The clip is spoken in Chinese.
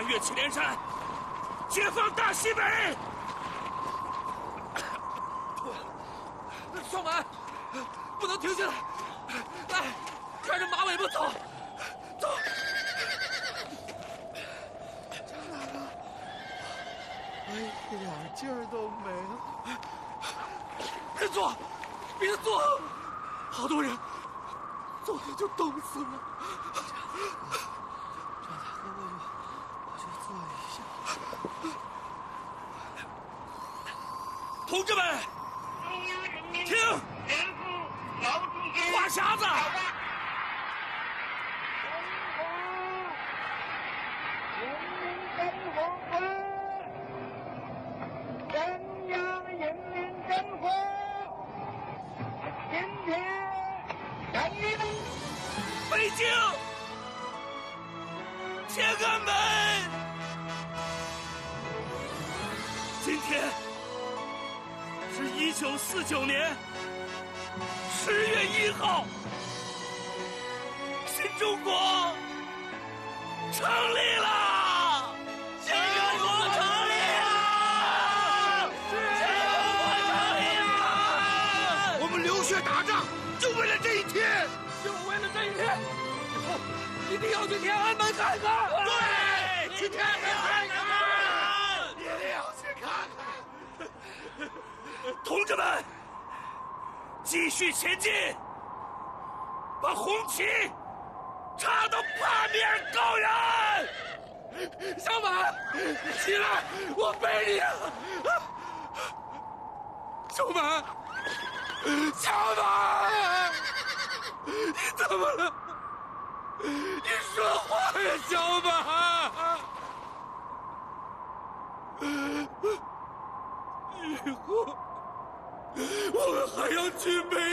穿越祁连山，解放大西北！ 小满，不能停下来！来，看着马尾巴走，走！ 张大哥，我一点劲儿都没了。 别坐，别坐！好多人昨天就冻死了。 张大哥，我就坐一下。 同志们，听！话匣子！ 中央人民政府今天成立了北京天安门，今天是1949年10月1号，新中国成立了！新中国成立了！新中国成立了！ 我们流血打仗，就为了这一天， 就为了这一天，以后一定要去天安门看看。 对，去天安门看看，一定要去看看。 同志们，继续前进，把红旗插到八面高原！ 小满，起来，我背你啊！小满，小满，你怎么了？你说话呀，小满！以后我们还要去北